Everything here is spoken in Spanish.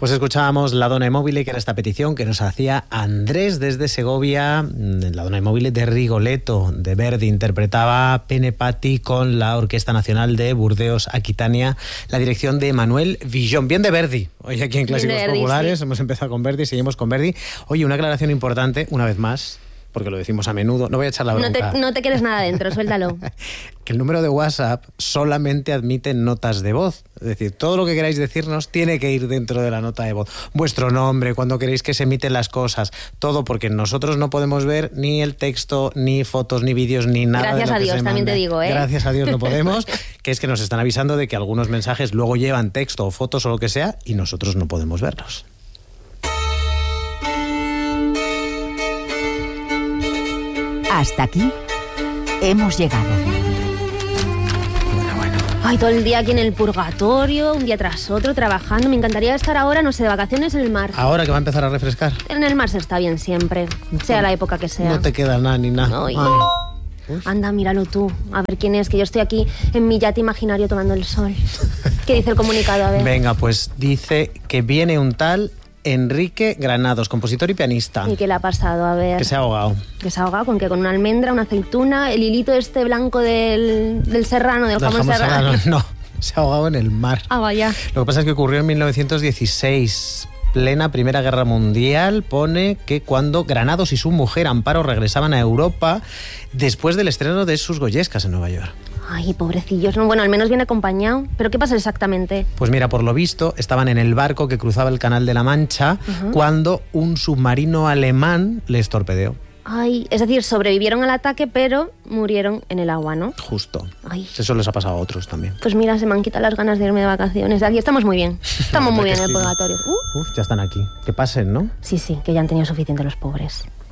Pues escuchábamos La Donna Immobile, que era esta petición que nos hacía Andrés desde Segovia. La Donna Immobile de Rigoletto, de Verdi. Interpretaba Pene Patti con la Orquesta Nacional de Burdeos Aquitania, la dirección de Manuel Villón. Bien de Verdi. Hoy aquí en Clásicos Verdi, Populares sí. Hemos empezado con Verdi, seguimos con Verdi. Oye, una aclaración importante, una vez más, porque lo decimos a menudo. No voy a echar la bronca. No te quedes nada dentro, suéltalo. Que el número de WhatsApp solamente admite notas de voz. Es decir, todo lo que queráis decirnos tiene que ir dentro de la nota de voz. Vuestro nombre, cuando queréis que se emiten las cosas, todo, porque nosotros no podemos ver ni el texto, ni fotos, ni vídeos, ni nada. Gracias de lo a que Dios, se también mande. te digo, ¿eh? Gracias a Dios no podemos, que es que nos están avisando de que algunos mensajes luego llevan texto o fotos o lo que sea y nosotros no podemos verlos. Hasta aquí hemos llegado. Ay, todo el día aquí en el purgatorio, un día tras otro, trabajando. Me encantaría estar ahora, no sé, de vacaciones en el mar. Ahora que va a empezar a refrescar. En el mar se está bien siempre, sea la época que sea. No te queda nada ni nada. Ay. Anda, míralo tú, a ver quién es, que yo estoy aquí en mi yate imaginario tomando el sol. ¿Qué dice el comunicado? A ver. Venga, pues dice que viene un tal Enrique Granados, compositor y pianista. ¿Y qué le ha pasado? A ver. Que se ha ahogado. ¿Que se ha ahogado? ¿Con qué? ¿Con una almendra, una aceituna, el hilito este blanco del serrano, del jamón serrano? No, se ha ahogado en el mar. Ah, vaya. Lo que pasa es que ocurrió en 1916, plena Primera Guerra Mundial. Pone que cuando Granados y su mujer Amparo regresaban a Europa después del estreno de sus Goyescas en Nueva York. Ay, pobrecillos. No, bueno, al menos viene acompañado. ¿Pero qué pasa exactamente? Pues mira, por lo visto, estaban en el barco que cruzaba el Canal de la Mancha cuando un submarino alemán les torpedeó. Ay, es decir, sobrevivieron al ataque, pero murieron en el agua, ¿no? Justo. Ay. Eso les ha pasado a otros también. Pues mira, se me han quitado las ganas de irme de vacaciones. Aquí estamos muy bien. Estamos muy bien en el purgatorio. Ya están aquí. Que pasen, ¿no? Sí, que ya han tenido suficiente los pobres.